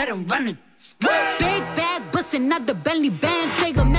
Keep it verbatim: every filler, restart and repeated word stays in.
let him run it. Big bag bustin' out the Bentley band, take a